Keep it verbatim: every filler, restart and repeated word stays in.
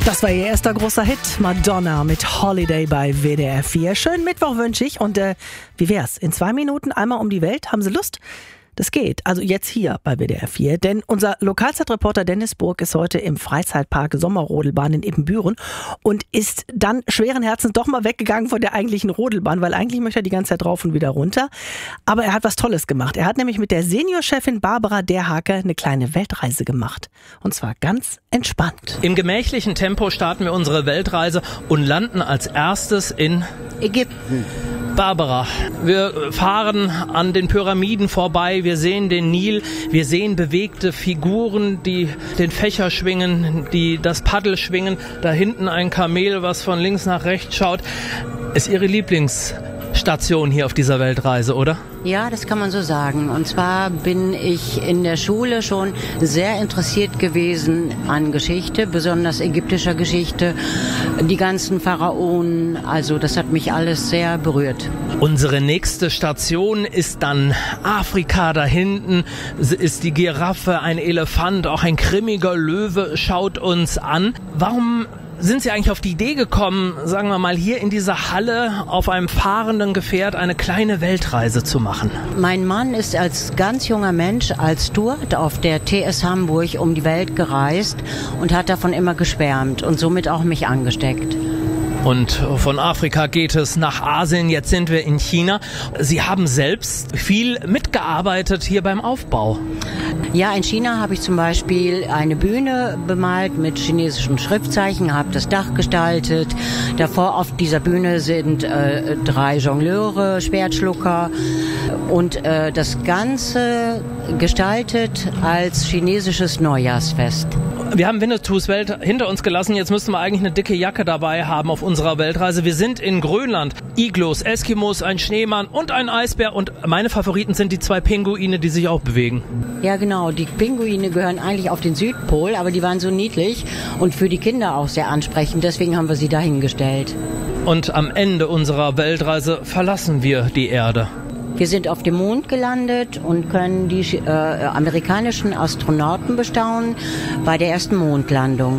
Das war ihr erster großer Hit, Madonna mit Holiday bei W D R vier. Schönen Mittwoch wünsche ich und äh, wie wär's? In zwei Minuten einmal um die Welt. Haben Sie Lust? Das geht. Also jetzt hier bei W D R vier. Denn unser Lokalzeitreporter Dennis Burg ist heute im Freizeitpark Sommerrodelbahn in Ibbenbüren und ist dann schweren Herzens doch mal weggegangen von der eigentlichen Rodelbahn, weil eigentlich möchte er die ganze Zeit rauf und wieder runter. Aber er hat was Tolles gemacht. Er hat nämlich mit der Seniorchefin Barbara Derhake eine kleine Weltreise gemacht. Und zwar ganz entspannt. Im gemächlichen Tempo starten wir unsere Weltreise und landen als erstes in Ägypten. Barbara, wir fahren an den Pyramiden vorbei, wir sehen den Nil, wir sehen bewegte Figuren, die den Fächer schwingen, die das Paddel schwingen, da hinten ein Kamel, was von links nach rechts schaut. Ist Ihre Lieblingsstation hier auf dieser Weltreise, oder? Ja, das kann man so sagen. Und zwar bin ich in der Schule schon sehr interessiert gewesen an Geschichte, besonders ägyptischer Geschichte, die ganzen Pharaonen. Also das hat mich alles sehr berührt. Unsere nächste Station ist dann Afrika. Da hinten ist die Giraffe, ein Elefant, auch ein grimmiger Löwe schaut uns an. Warum sind Sie eigentlich auf die Idee gekommen, sagen wir mal, hier in dieser Halle auf einem fahrenden Gefährt eine kleine Weltreise zu machen? Mein Mann ist als ganz junger Mensch als Steward auf der T S Hamburg um die Welt gereist und hat davon immer geschwärmt und somit auch mich angesteckt. Und von Afrika geht es nach Asien, jetzt sind wir in China. Sie haben selbst viel mitgearbeitet hier beim Aufbau. Ja, in China habe ich zum Beispiel eine Bühne bemalt mit chinesischen Schriftzeichen, habe das Dach gestaltet. Davor auf dieser Bühne sind äh, drei Jongleure, Schwertschlucker und äh, das Ganze gestaltet als chinesisches Neujahrsfest. Wir haben Winnetous Welt hinter uns gelassen. Jetzt müssten wir eigentlich eine dicke Jacke dabei haben auf unserer Weltreise. Wir sind in Grönland. Iglos, Eskimos, ein Schneemann und ein Eisbär. Und meine Favoriten sind die zwei Pinguine, die sich auch bewegen. Ja, genau. Die Pinguine gehören eigentlich auf den Südpol, aber die waren so niedlich und für die Kinder auch sehr ansprechend. Deswegen haben wir sie dahingestellt. Und am Ende unserer Weltreise verlassen wir die Erde. Wir sind auf dem Mond gelandet und können die äh, amerikanischen Astronauten bestaunen bei der ersten Mondlandung.